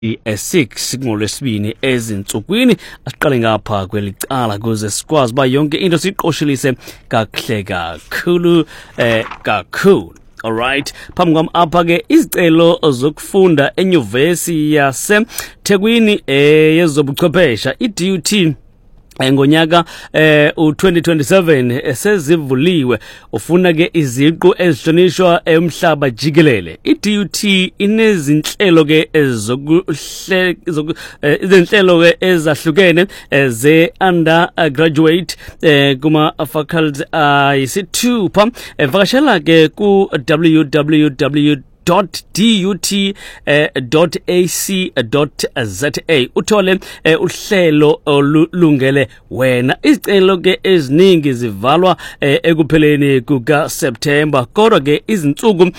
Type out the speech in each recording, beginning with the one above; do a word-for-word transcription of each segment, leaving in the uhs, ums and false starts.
six ngolwesibini ezinsukwini asiqale ngapha kwelicala kuze sikwazi ba yonke into siqoshelise kahle kakhulu eh kakhulu. All right, phambi kwami apha ke izicelo zokufunda enyuvesi yase Thekwini eh yezobuchwephesha i-D U T ngonyaka eh u twenty twenty-seven esezivuliwe ufuna ke iziqu ezihlonishwa emhlaba jikelele. i-D U T inezinhlelo ke ezokuhle izinhlelo ke ezahlukene ze undergraduate eh kuma faculty ayisithupha evakashela ke ku w w w dot dut dot a c dot z a uthole uhlelo olungele wena. Izicelo ke eziningi zivalwa ekupheleni kuka September kodwa ke izinsuku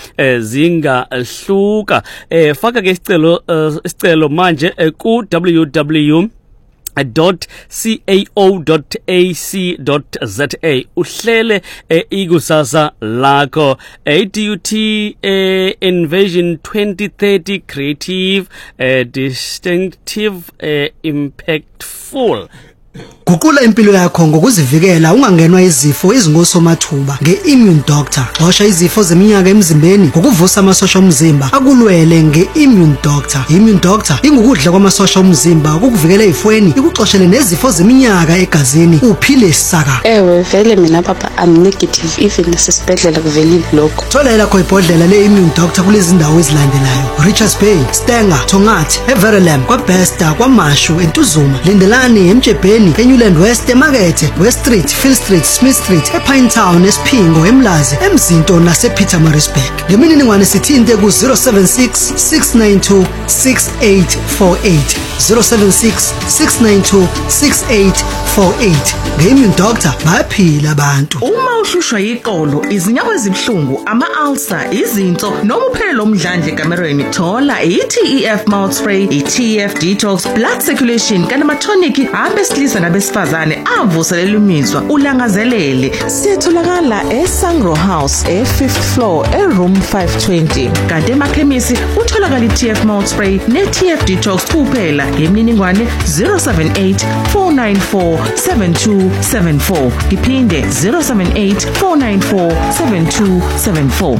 zingahluka. Faka ke isicelo isicelo manje ku w w dot cao dot a c dot z a uhlele ikusasa lakho. D U T Envision twenty thirty creative distinctive impactful. Guqula impilo yakho ngokuzivikela ungangenwa izifo ezingosomathuba nge-Immune Doctor. Xosha izifo zeminyaka emzimbeni ngokuvusa amasosha omzimba akulwele nge-Immune Doctor. Immune Doctor ingukudla kwamasosha omzimba ukukuvikela ezifweni ikuxoshele nezifo zeminyaka egazini uphile saka. Ewe vele mina papa I'm negative even nasesibhedlela kuvelile lokho. Thola lakho ibhodlela le-Immune Doctor kulezi ndawo ezilandelayo: Richards Bay, Stenger, Tongathi, Everlam, kwaBesta, kwaMashu, eNtuzuma, Lindelani, eMjebheni, eNewland West, eMakethe, West Street, Phil Street, Smith Street, ePinetown, eSphingo, eMlazi, eMzinto nasePietermaritzburg. Ngemininingwane sithinte ku zero seven six six nine two six eight four eight zero seven six six nine two six eight four eight. Nge-Immune Doctor bayaphila abantu. Uma uhlushwa yiqolo, izinyawo ezibhlungu, ama-ulcer, izinso noma uphelelo omdlandle ekamerweni, thola i-T E F mouth spray, i-T E F detox, blood circulation kanti ama-tonic abesilisa nabesifazane avuselela imizwa ulangazelele. Siyatholakala eSangro House e-fifth floor e-room five twenty. Kanti emakhemisi utholakala i-T F mouth spray ne-T F detox kuphela. Ngemininingwane zero seven eight four nine four seven two seven four. Iphinde zero seven eight four nine four seven two seven four.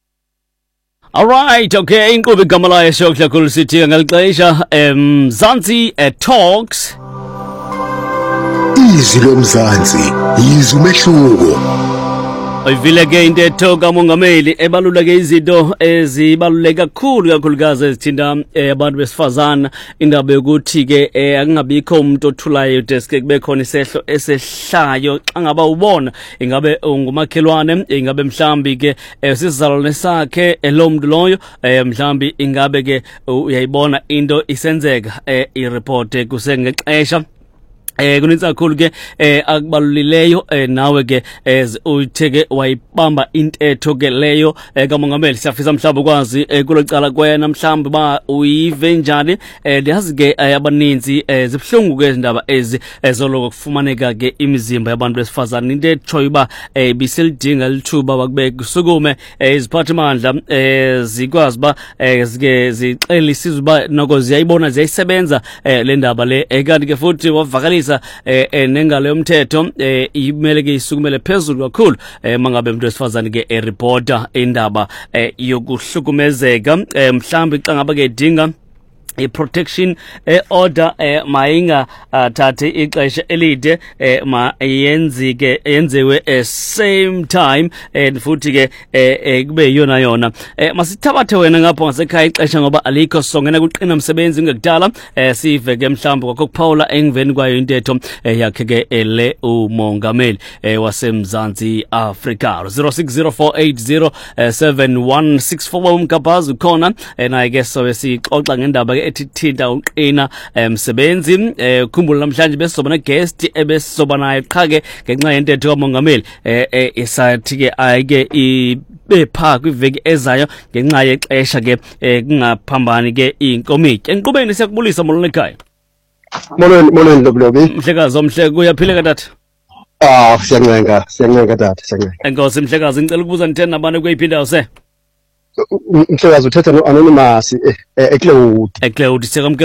All right, okay, inkqubo igama layo shokla kakhulu sithi ngalixesha em Mzansi Talks. Izwi lomzansi, izwi umehluko. Ivileke intetho kamongameli ebaluleke izinto ezibaluleke kakhulu kakhulukazi ezithinta abantu besifazana. Indaba yokuthi ke akungabikho umuntu othulayo desk kube khona isehlo esehlayo xa ngaba ubona ingabe ungumakhelwane ingabe mhlambi ke sisizalwane sakhe lo muntu loyo mhlambi ingabe ke uyayibona into isenzeka ireport kusengexesha. Eh kunitsa kakhulu ke eh akubalulileyo eh nawe ke ez utheke wayibamba intetho ke leyo kamongameli siyafisa mhlawumbe ukwazi kulocala kwena mhlawumbe ba uyive njani eh liyazi ke abaninzi zibhlungu ke izindaba ezi ezoloko kufumaneka ke imizimba yabantu besifazana into etshoyo ba biselidinga lithuba bakube kusukume iziphathimandla zikwazi ba zike zixela isizwe ba noko ziyayibona ziyayisebenza le ndaba le kanti ke futhi wavakalisa eh nengalo yomthetho eh imele ke isukumele phezulu kakhulu mangabe umuntu wesifazane ke reporter indaba yokuhlukumezeka mhlambi xa ngaba ke dinga a protection eh, order eh, mayinga uh, thathe ixesha elide eh, ma yenzike yenziwe eh, same time and futhi ke eh, kube yona yona eh, masithabathe wena ngapho ngasekhaya ixesha ngoba alikho songena kuqina umsebenzi ngekudala eh, sive ke mhlawumbe kokuphawula engiveni kwayo intetho eh, yakhe ke ele umongameli eh, waseMzansi Africa. Zero six zero four eight zero seven one six four umkabazi khona eh, naye ke so sixoxa ngendaba etithinta uqina emsebenzi ukhumbula namhlanje besoba guest ebesoba naye qha ke ngenxa yentetho kamongameli eh isathi ke ayike ibepha kwiveki ezayo ngenxa yexesha ke kungaphambani ke inkomiti enqubeni siyakubulisa molweni ekhaya. Molweni molweni loblobi Mhlekazi omhleko uyaphileka tata? Ah siyancenga siyancenga tata siyancenga. Enkosi Mhlekazi ngicela ukubuza nithena nabantu kweyiphinda use. Mhlekazi uthetha no Anonymous eCloud. eCloud sekamke